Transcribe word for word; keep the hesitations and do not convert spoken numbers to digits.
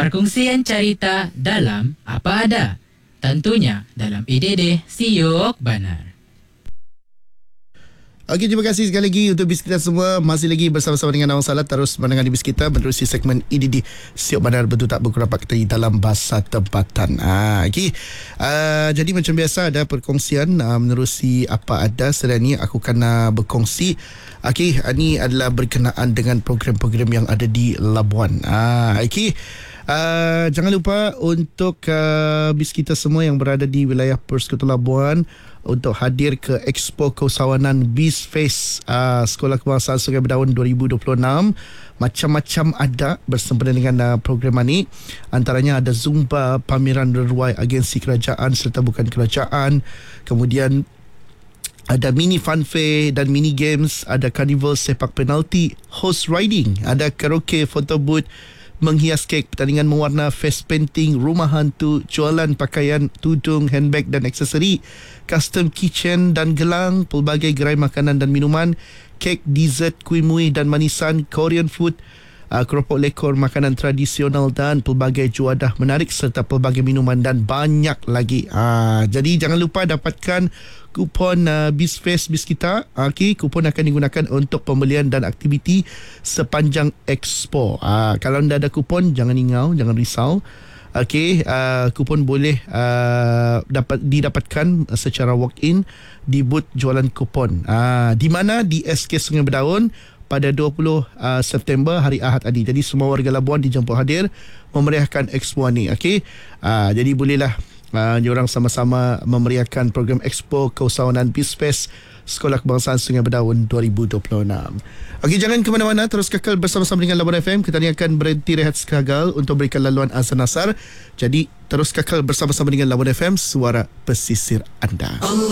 Perkongsian cerita dalam Apa Ada. Tentunya dalam I D D Siok Banar. Okey, terima kasih sekali lagi untuk bis kita semua. Masih lagi bersama-sama dengan Awang Salat, terus mendengar di bis kita menerusi segmen I D D Siok Banar, betul tak berkurang kata dalam bahasa tempatan. Ah, okey. Uh, jadi macam biasa ada perkongsian uh, menerusi Apa Ada. Sedang ni aku akan uh, berkongsi. Okey, ini adalah berkenaan dengan program-program yang ada di Labuan. Ah, okey. Uh, jangan lupa untuk uh, bis kita semua yang berada di wilayah Persekutuan Labuan untuk hadir ke Expo Keusahawanan BizFest uh, Sekolah Kebangsaan Sungai Berdaun dua ribu dua puluh enam. Macam-macam ada bersempena dengan uh, program ini. Antaranya ada Zumba, pameran reruai agensi kerajaan serta bukan kerajaan. Kemudian ada mini fun fair dan mini games, ada carnival sepak penalti, horse riding, ada karaoke, photo booth, menghias kek, pertandingan mewarna, face painting, rumah hantu, jualan pakaian, tudung, handbag dan aksesori, custom kitchen dan gelang, pelbagai gerai makanan dan minuman, kek, dessert, kuih muih dan manisan, Korean food, uh, keropok lekor, makanan tradisional dan pelbagai juadah menarik serta pelbagai minuman dan banyak lagi. Uh, jadi jangan lupa dapatkan kupon uh, BizFest Biz kita. Okey, kupon akan digunakan untuk pembelian dan aktiviti sepanjang Expo. Uh, kalau anda ada kupon, jangan ingau, jangan risau. Okey, uh, kupon boleh uh, dapat didapatkan secara walk-in di booth jualan kupon. Uh, di mana? Di S K Sungai Berdaun pada dua puluh uh, September hari Ahad tadi. Jadi semua warga Labuan dijemput hadir memeriahkan Expo ni. Okey, uh, jadi bolehlah Uh, diorang sama-sama memeriahkan program Expo Keusahawanan BizFest Sekolah Kebangsaan Sungai Berdaun dua ribu dua puluh enam. Okey, jangan ke mana-mana, terus kekal bersama-sama dengan Labuan F M. Kita ni akan berhenti rehat sekejap untuk berikan laluan azan asar. Jadi terus kekal bersama-sama dengan Labuan F M, suara pesisir anda. Allah.